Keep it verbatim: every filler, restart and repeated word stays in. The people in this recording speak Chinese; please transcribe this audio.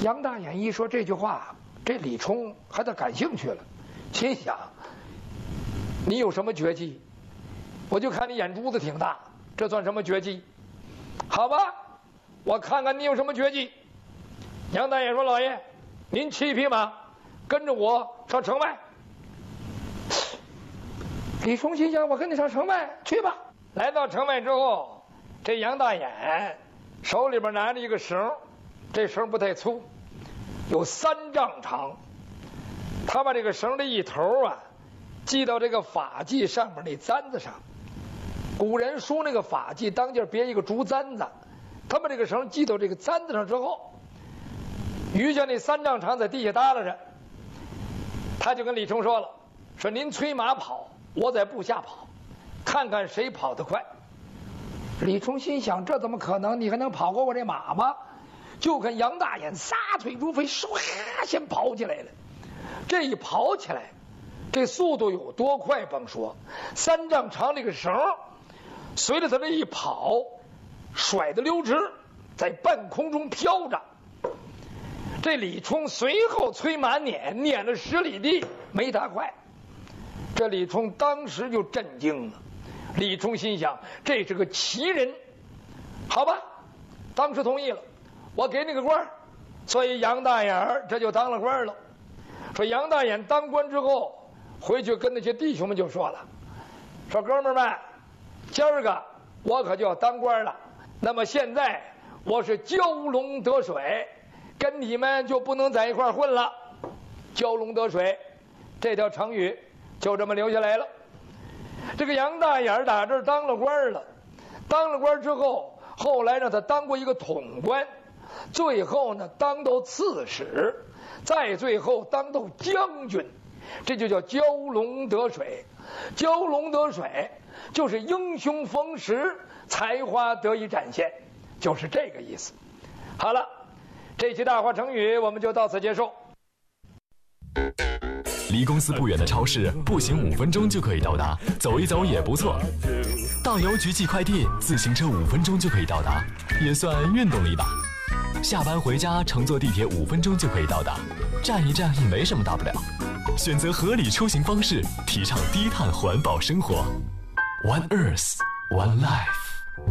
杨大眼一说这句话，这李冲还得感兴趣了，心想：你有什么绝技？我就看你眼珠子挺大，这算什么绝技？好吧，我看看你有什么绝技。杨大眼说：“老爷，您骑一匹马，跟着我上城外。”李冲心想：“我跟你上城外去吧。”来到城外之后，这杨大眼手里边拿着一个绳，这绳不太粗，有三丈长。他把这个绳的一头啊系到这个发髻上面那簪子上。古人说那个发髻当间别一个竹簪子，他把这个绳系到这个簪子上之后，余下那三丈长在地下耷拉着。他就跟李冲说了：“说您催马跑，我在步下跑，看看谁跑得快。”李冲心想：这怎么可能？你还能跑过我这马吗？就看杨大眼撒腿如飞，唰先跑起来了。这一跑起来，这速度有多快甭说，三丈长这个绳随着他这一跑，甩得溜直，在半空中飘着。这李冲随后催马撵，撵了十里地，没他快。这李冲当时就震惊了。李冲心想：这是个奇人。好吧，当时同意了，我给你个官。所以杨大眼这就当了官了。说杨大眼当官之后，回去跟那些弟兄们就说了：“说哥们儿们，今儿个我可就要当官了。那么现在我是蛟龙得水，跟你们就不能在一块混了。蛟龙得水这条成语就这么留下来了。”这个杨大眼打这儿当了官了，当了官之后，后来让他当过一个统官，最后呢当到刺史，再最后当到将军，这就叫蛟龙得水。蛟龙得水就是英雄逢时，才华得以展现，就是这个意思。好了，这期大话成语我们就到此结束。 离公司不远的超市，步行五分钟就可以到达，走一走也不错。到邮局寄快递，自行车五分钟就可以到达，也算运动了一把。下班回家，乘坐地铁五分钟就可以到达，站一站也没什么大不了。选择合理出行方式，提倡低碳环保生活。One Earth, One Life。